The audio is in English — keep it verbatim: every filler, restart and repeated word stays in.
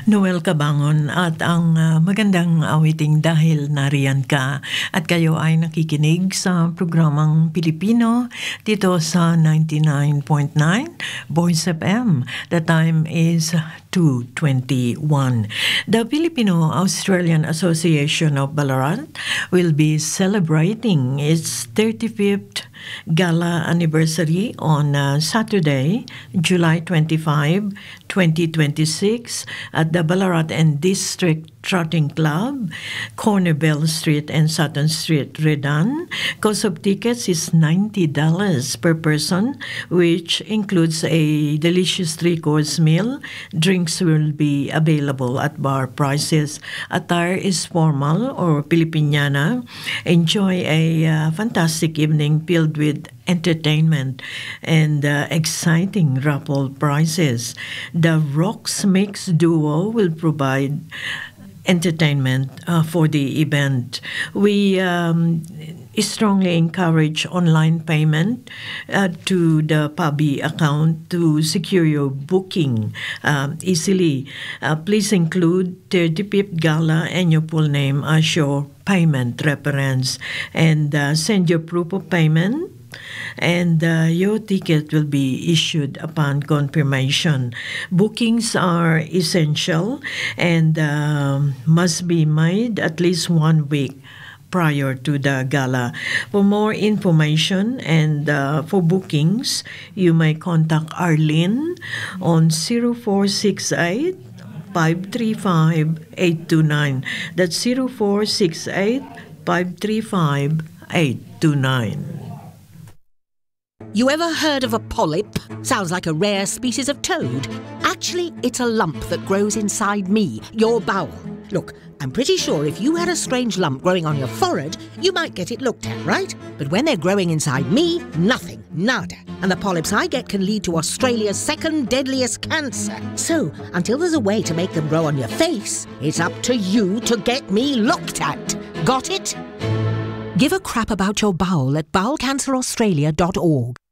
Noel Cabangon at ang ah, magandang awiting dahil nariyan ka at kayo ay nakikinig sa programang Pilipino dito sa ninety-nine point nine Voice F M. The time is two twenty-one. The Filipino-Australian Association of Ballarat will be celebrating its thirty-fifth gala anniversary on uh, Saturday, July twenty-fifth, twenty twenty-six at the Ballarat and District Trotting Club, Cornerbell Street and Sutton Street, Redan. Cost of tickets is ninety dollars per person, which includes a delicious three-course meal. Drinks will be available at bar prices. Attire is formal or Filipiniana. Enjoy a uh, fantastic evening filled with entertainment and uh, exciting raffle prizes. The Rocks Mix duo will provide entertainment uh, for the event. We um, strongly encourage online payment uh, to the Pabi account to secure your booking um, easily. Uh, please include thirty-fifth Gala and your full name as your payment reference and uh, send your proof of payment and uh, your ticket will be issued upon confirmation. Bookings are essential and um must be made at least one week prior to the gala. For more information and uh, for bookings, you may contact Arlene on zero four six eight, five three five, eight two nine. That's zero four six eight, five three five, eight two nine. You ever heard of a polyp? Sounds like a rare species of toad. Actually, it's a lump that grows inside me, your bowel. Look, I'm pretty sure if you had a strange lump growing on your forehead, you might get it looked at, right? But when they're growing inside me, nothing, nada. And the polyps I get can lead to Australia's second deadliest cancer. So, until there's a way to make them grow on your face, it's up to you to get me looked at. Got it? Give a crap about your bowel at bowel cancer australia dot org.